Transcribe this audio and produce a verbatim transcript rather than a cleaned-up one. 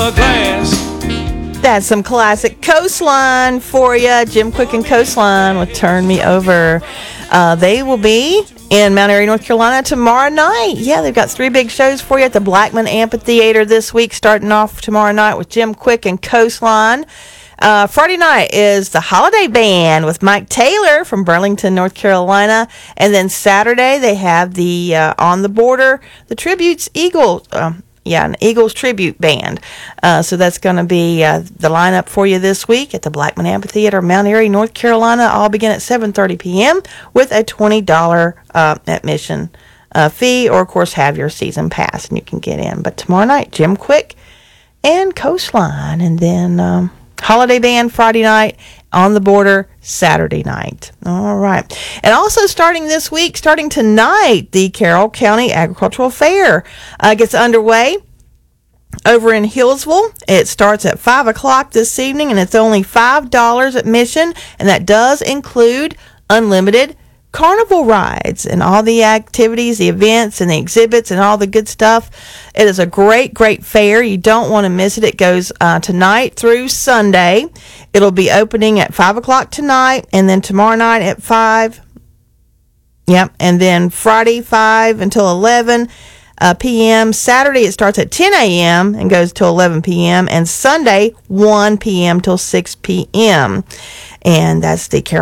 the glass. That's some classic Coastline for you. Jim Quick and Coastline with Turn Me Over. Uh, they will be in Mount Airy, North Carolina tomorrow night. Yeah, they've got three big shows for you at the Blackman Amphitheater this week, starting off tomorrow night with Jim Quick and Coastline. Uh, Friday night is the Holiday Band with Mike Taylor from Burlington, North Carolina. And then Saturday they have the uh, On the Border, the Tributes Eagle, um, yeah, an Eagles Tribute Band. Uh, so that's going to be uh, the lineup for you this week at the Blackman Amphitheater, Mount Airy, North Carolina. All begin at seven thirty p.m. with a twenty dollars uh, admission uh, fee, or of course have your season pass and you can get in. But tomorrow night, Jim Quick and Coastline, and then um, Holiday Band Friday night, On the Border Saturday night. All right. And also starting this week, starting tonight, the Carroll County Agricultural Fair uh, gets underway over in Hillsville. It starts at five o'clock this evening, and it's only five dollars admission, and that does include unlimited carnival rides and all the activities, the events, and the exhibits, and all the good stuff. It is a great, great fair. You don't want to miss it. It goes uh, tonight through Sunday. It'll be opening at five o'clock tonight, and then tomorrow night at five. Yep, and then Friday, five until eleven uh, p.m. Saturday, it starts at ten a.m. and goes till eleven p.m., and Sunday, one p.m. till six p.m., and that's the Carroll